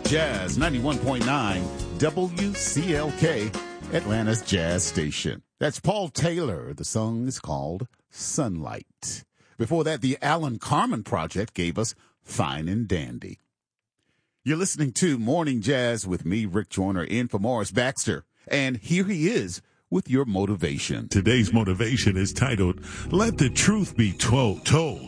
Jazz 91.9 WCLK, Atlanta's jazz station. That's Paul Taylor. The song is called Sunlight. Before that, the Alan Carmen Project gave us Fine and Dandy. You're listening to Morning Jazz with me, Rick Joyner, in for Morris Baxter. And here he is with your motivation. Today's motivation is titled, Let the Truth Be Told.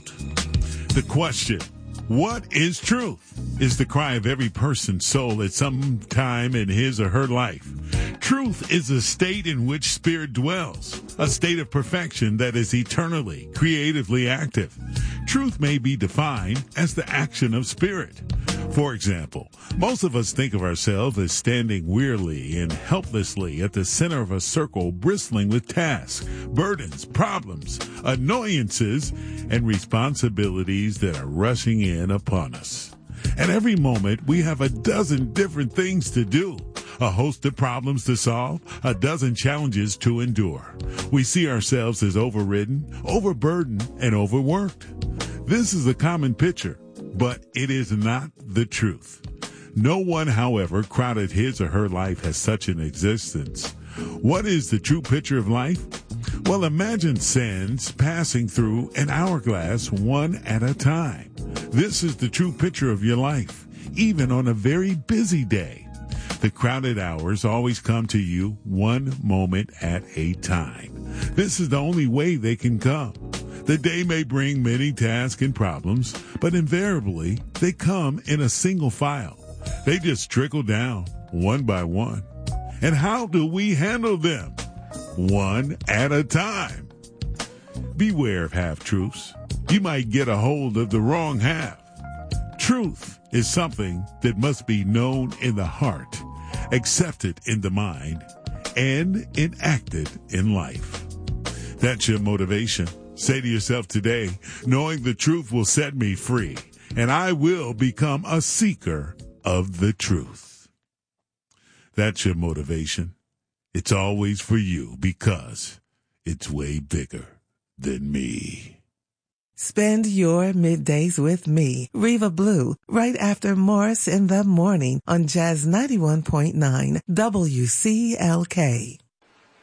The question, what is truth? Is the cry of every person's soul at some time in his or her life. Truth is a state in which spirit dwells, a state of perfection that is eternally, creatively active. Truth may be defined as the action of spirit. For example, most of us think of ourselves as standing wearily and helplessly at the center of a circle bristling with tasks, burdens, problems, annoyances, and responsibilities that are rushing in upon us. At every moment, we have a dozen different things to do, a host of problems to solve, a dozen challenges to endure. We see ourselves as overridden, overburdened, and overworked. This is a common picture, but it is not the truth. No one, however, crowded his or her life has such an existence. What is the true picture of life? Well, imagine sands passing through an hourglass one at a time. This is the true picture of your life, even on a very busy day. The crowded hours always come to you one moment at a time. This is the only way they can come. The day may bring many tasks and problems, but invariably they come in a single file. They just trickle down one by one. And how do we handle them? One at a time. Beware of half-truths. You might get a hold of the wrong half. Truth is something that must be known in the heart, accepted in the mind, and enacted in life. That's your motivation. Say to yourself today, knowing the truth will set me free, and I will become a seeker of the truth. That's your motivation. It's always for you because it's way bigger than me. Spend your middays with me, Reva Blue, right after Morris in the Morning on Jazz 91.9 WCLK.